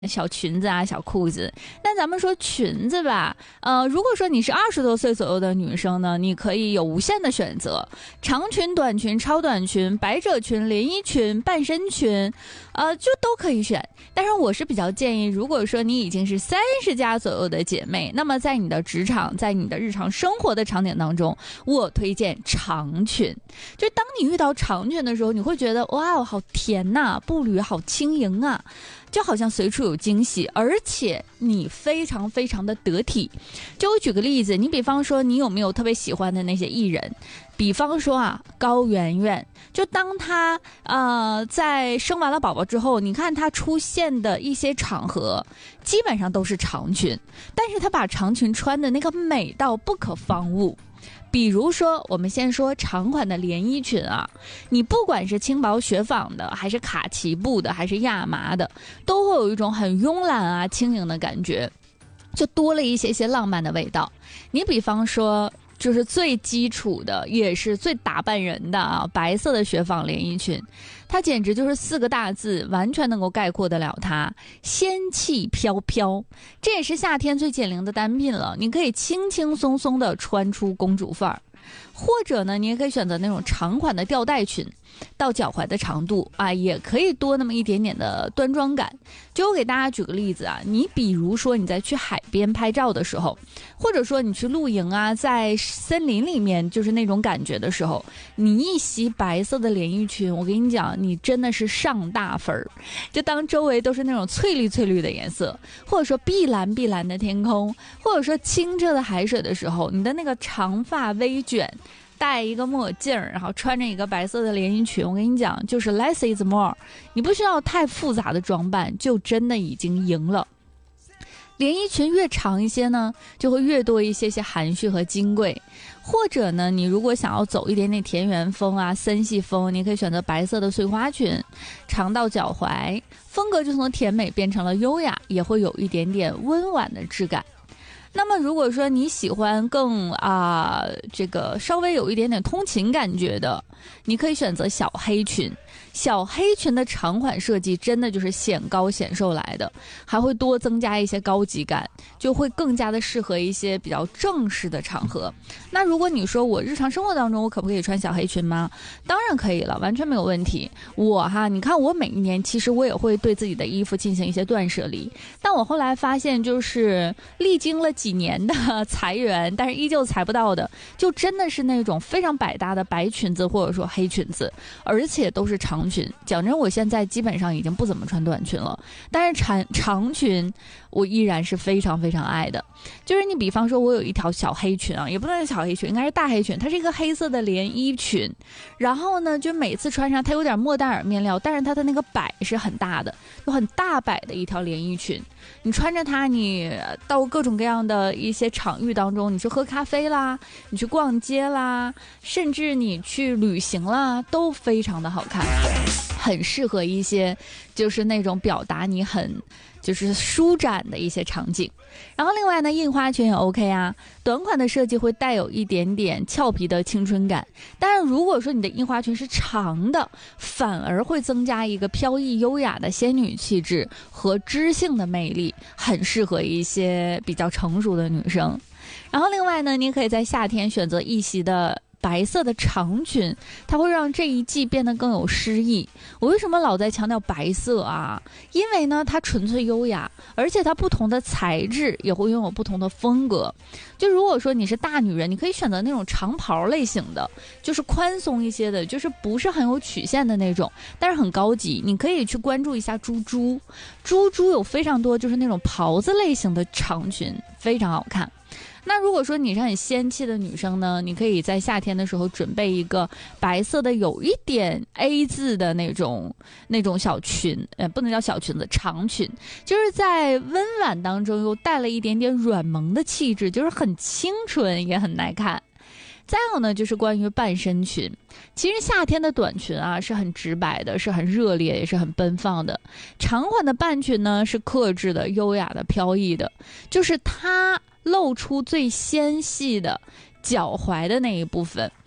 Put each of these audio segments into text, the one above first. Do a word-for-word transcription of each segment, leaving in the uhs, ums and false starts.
小裙子啊，小裤子。那咱们说裙子吧，呃，如果说你是二十多岁左右的女生呢，你可以有无限的选择，长裙、短裙、超短裙、百褶裙、连衣裙、半身裙，呃，就都可以选。但是我是比较建议，如果说你已经是三十加左右的姐妹，那么在你的职场，在你的日常生活的场景当中，我推荐长裙。就当你遇到长裙的时候，你会觉得哇，好甜呐、啊，步履好轻盈啊。就好像随处有惊喜，而且你非常非常的得体。就我举个例子，你比方说你有没有特别喜欢的那些艺人，比方说啊高圆圆，就当她呃在生完了宝宝之后，你看她出现的一些场合基本上都是长裙，但是她把长裙穿的那个美到不可方物。比如说我们先说长款的连衣裙啊，你不管是轻薄雪纺的还是卡其布的还是亚麻的，都会有一种很慵懒啊轻盈的感觉，就多了一些些浪漫的味道。你比方说就是最基础的也是最打扮人的啊，白色的雪纺连衣裙，它简直就是四个大字完全能够概括得了它，仙气飘飘。这也是夏天最减龄的单品了，你可以轻轻松松的穿出公主范儿。或者呢，你也可以选择那种长款的吊带裙，到脚踝的长度啊，也可以多那么一点点的端庄感。就我给大家举个例子啊，你比如说你在去海边拍照的时候，或者说你去露营啊，在森林里面就是那种感觉的时候，你一袭白色的连衣裙，我跟你讲，你真的是上大分儿。就当周围都是那种翠绿翠绿的颜色，或者说碧蓝碧蓝的天空，或者说清澈的海水的时候，你的那个长发微卷，戴一个墨镜，然后穿着一个白色的连衣裙，我跟你讲，就是 less is more， 你不需要太复杂的装扮，就真的已经赢了。连衣裙越长一些呢，就会越多一些些含蓄和金贵。或者呢，你如果想要走一点点田园风啊、森系风，你可以选择白色的碎花裙，长到脚踝，风格就从甜美变成了优雅，也会有一点点温婉的质感。那么如果说你喜欢更啊、呃、这个稍微有一点点通勤感觉的，你可以选择小黑裙。小黑裙的长款设计真的就是显高显瘦来的，还会多增加一些高级感，就会更加的适合一些比较正式的场合。那如果你说我日常生活当中我可不可以穿小黑裙吗？当然可以了，完全没有问题。我哈，你看我每一年其实我也会对自己的衣服进行一些断舍离，但我后来发现就是历经了几年的裁员，但是依旧裁不到的，就真的是那种非常百搭的白裙子或者说黑裙子，而且都是长裙。讲真，我现在基本上已经不怎么穿短裙了，但是长长裙我依然是非常非常爱的。就是你比方说我有一条小黑裙啊，也不能是小黑裙，应该是大黑裙，它是一个黑色的连衣裙，然后呢就每次穿上它有点莫代尔面料，但是它的那个摆是很大的，就很大摆的一条连衣裙。你穿着它，你到各种各样的一些场域当中，你去喝咖啡啦，你去逛街啦，甚至你去旅行啦，都非常的好看，很适合一些就是那种表达你很就是舒展的一些场景。然后另外呢，印花裙也 OK 啊，短款的设计会带有一点点俏皮的青春感，但是如果说你的印花裙是长的，反而会增加一个飘逸优雅的仙女气质和知性的魅力，很适合一些比较成熟的女生。然后另外呢，你可以在夏天选择一袭的白色的长裙，它会让这一季变得更有诗意。我为什么老在强调白色啊？因为呢，它纯粹优雅，而且它不同的材质也会拥有不同的风格。就如果说你是大女人，你可以选择那种长袍类型的，就是宽松一些的，就是不是很有曲线的那种，但是很高级。你可以去关注一下猪猪，猪猪有非常多就是那种袍子类型的长裙，非常好看。那如果说你是很仙气的女生呢，你可以在夏天的时候准备一个白色的有一点 A 字的那种那种小裙，呃，不能叫小裙子，长裙，就是在温婉当中又带了一点点软萌的气质，就是很清纯也很耐看。再有呢，就是关于半身裙。其实夏天的短裙啊是很直白的，是很热烈，也是很奔放的。长款的半裙呢是克制的、优雅的、飘逸的，就是它露出最纤细的脚踝的那一部分，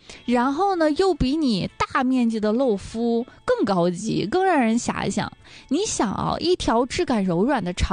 然后呢又比你大面积的露肤更高级，更让人遐想。你想啊，一条质感柔软的长